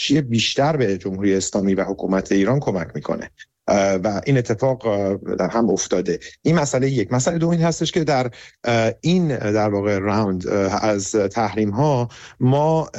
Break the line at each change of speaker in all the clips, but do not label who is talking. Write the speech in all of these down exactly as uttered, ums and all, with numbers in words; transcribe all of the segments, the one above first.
بازگشتی بیشتر به جمهوری اسلامی و حکومت ایران کمک میکنه و این اتفاق در هم افتاده. این مسئله یک. مسئله دوم این هستش که در این در واقع راوند از تحریم ها ما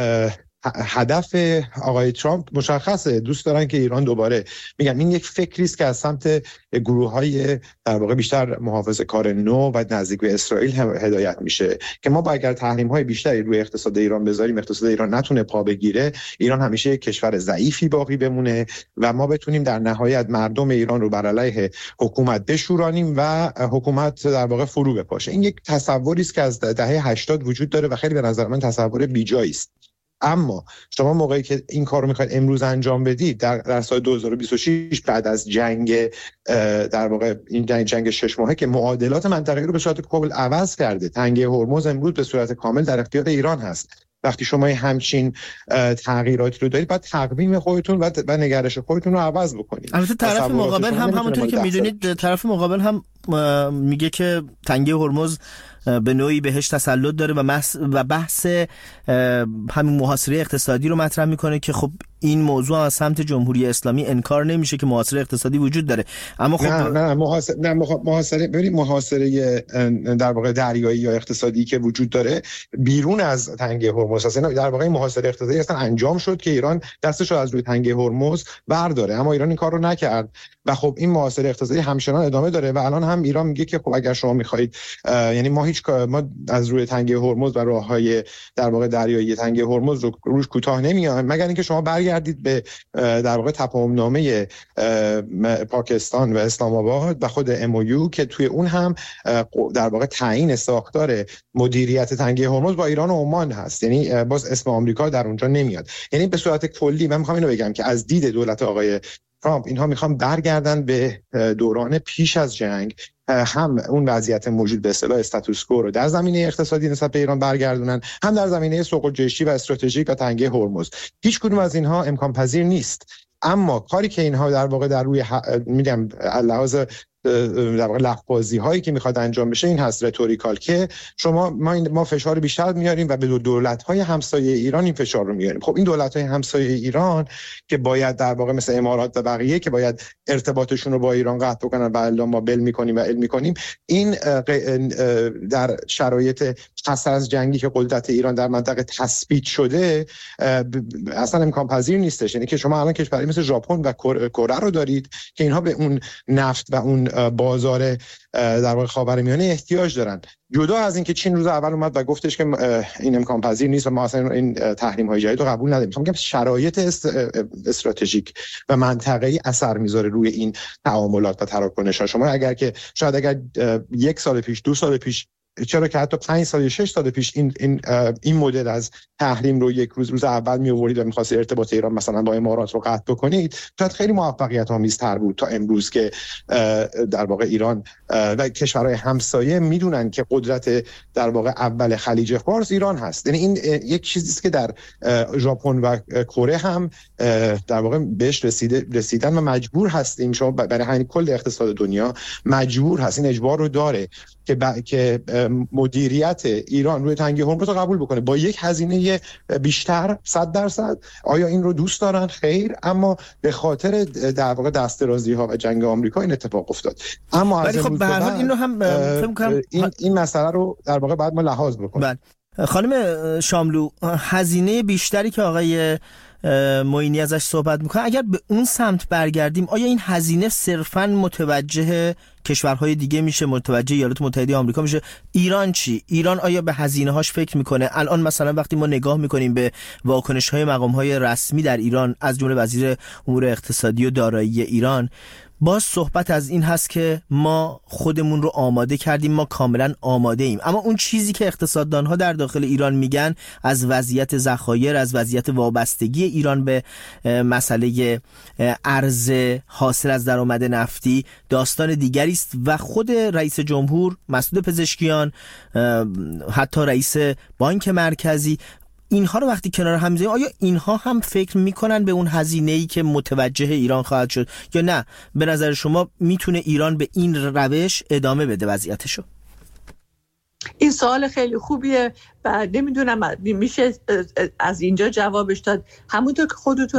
هدف آقای ترامپ مشخصه، دوست دارن که ایران دوباره، میگم این یک فکری است که از سمت گروه‌های در واقع بیشتر محافظه‌کار نو و نزدیک به اسرائیل هدایت میشه که ما با اگر تحریم‌های بیشتری روی اقتصاد ایران بذاریم، اقتصاد ایران نتونه پا بگیره، ایران همیشه یک کشور ضعیفی باقی بمونه و ما بتونیم در نهایت مردم ایران رو بر علیه حکومت بشورانیم و حکومت در واقع فرو بپاشه. این یک تصوری است که از دهه هشتاد وجود داره و خیلی به نظر من تصور بیجایی است. اما شما موقعی که این کار رو میخواید امروز انجام بدید در, در سال دو هزار و بیست و شش بعد از جنگ در واقع این جنگ, جنگ شش ماهه که معادلات منطقه‌ای رو به صورت کامل عوض کرده، تنگه هرمز امروز به صورت کامل در اختیار ایران هست. وقتی شما همچین تغییراتی رو دارید باید تقویم خودتون و, و نگرش خودتون رو عوض بکنید.
البته طرف مقابل هم همونطوری که میدونید طرف مقابل هم میگه که تنگه هرمز به نوعی بهش تسلط داره و بحث و بحث همین محاصره اقتصادی رو مطرح میکنه که خب این موضوع از سمت جمهوری اسلامی انکار نمیشه که محاصره اقتصادی وجود داره. اما خب
نه نه محاصره نه محاصره ببینید محاصره در واقع دریایی یا اقتصادی که وجود داره بیرون از تنگه هرمز است. در واقع محاصره اقتصادی اصلا انجام شد که ایران دستش رو از روی تنگه هرمز برداره، اما ایران این کار رو نکرد و خب این محاصره اقتصادی همچنان ادامه داره و الان هم ایران میگه که خب اگر شما میخواهید، یعنی ما هیچ ما از روی تنگه هرمز و راههای در واقع دریایی تنگه هرمز رو روش کوتاه نمیایم مگر اینکه شما برگردید به در واقع تفاهمنامه پاکستان و اسلام آباد و خود ام او یو که توی اون هم در واقع تعیین ساختار مدیریت تنگه هرمز با ایران و عمان هست، یعنی باز اسم آمریکا در اونجا نمیاد. یعنی به صورت کلی من میخوام اینو بگم که از دید دولت آقای ترامپ اینها میخوان برگردن به دوران پیش از جنگ، هم اون وضعیت موجود به اصطلاح استاتوس کو رو در زمینه اقتصادی نسبت به ایران برگردونن، هم در زمینه سوق جهشی و استراتژیک و تنگه هرمز. هیچ کدوم از اینها امکان پذیر نیست، اما کاری که اینها در واقع در روی ح... میگم لحاظ در واقع لفظ‌بازی هایی که میخواد انجام بشه این هست رتوریکال که شما ما ما فشار بیشتر میاریم و به دولت های همسایه ایران این فشار رو میاریم. خب این دولت های همسایه ایران که باید در واقع مثل امارات و بقیه که باید ارتباطشون رو با ایران قطع بکنن و الان ما بل میکنیم و ال میکنیم، این در شرایط پس از جنگی که قدرت ایران در منطقه تثبیت شده اصلا امکان پذیر نیستش. یعنی که شما الان کشوری مثل ژاپن و کره رو دارید که اینها به اون نفت و اون بازار در واقع خاورمیانه احتیاج دارن. جدا از اینکه چین روز اول اومد و گفتش که این امکان پذیر نیست و ما اصلا این تحریم های جدید رو قبول نداریم، میگم شرایط استراتژیک و منطقه‌ای اثر میذاره روی این تعاملات و تراکنش ها. شما اگر که شاید اگر یک سال پیش دو سال پیش چرا که حتی پنج سال یا شش سال پیش این این این مدل از تحریم رو یک روز روز اول می آورید و می‌خواست ارتباط ایران مثلا با امارات رو قطع بکنید، شاید خیلی موفقیت آمیزتر بود تا امروز که در واقع ایران و کشورهای همسایه میدونن که قدرت در واقع اول خلیج فارس ایران هست. یعنی این یک چیزی است که در ژاپن و کره هم در واقع بهش رسیده رسیدن و مجبور هستیم. شما برای همین کل اقتصاد دنیا مجبور هست، این اجبار رو داره که ب... که مدیریت ایران روی تنگه هرمز رو قبول بکنه با یک هزینه بیشتر صد درصد. آیا این رو دوست دارن؟ خیر، اما به خاطر در واقع دسترازی ها و جنگ آمریکا این اتفاق افتاد. اما از
خب به هر حال اینو هم فهم کنم
این این مسئله رو در واقع بعد ما لحاظ بکنیم.
خانم شاملو، هزینه بیشتری که آقای معینی ازش صحبت میکنه اگر به اون سمت برگردیم، آیا این هزینه صرفاً متوجه کشورهای دیگه میشه، متوجه ایالات متحده آمریکا میشه؟ ایران چی؟ ایران آیا به هزینه هاش فکر میکنه؟ الان مثلا وقتی ما نگاه میکنیم به واکنش های مقام های رسمی در ایران از جمله وزیر امور اقتصادی و دارایی ایران، باز صحبت از این هست که ما خودمون رو آماده کردیم، ما کاملا آماده ایم. اما اون چیزی که اقتصاددان ها در داخل ایران میگن از وضعیت ذخایر، از وضعیت وابستگی ایران به مسئله ارز حاصل از درآمد نفتی داستان دیگری است و خود رئیس جمهور، مسعود پزشکیان، حتی رئیس بانک مرکزی، اینها رو وقتی کنار هم میذاریم، آیا اینها هم فکر میکنن به اون هزینه‌ای که متوجه ایران خواهد شد یا نه؟ به نظر شما میتونه ایران به این روش ادامه بده وضعیتشو؟
این سوال خیلی خوبیه و نمیدونم میشه از اینجا جوابش داد. همونطور که خودتون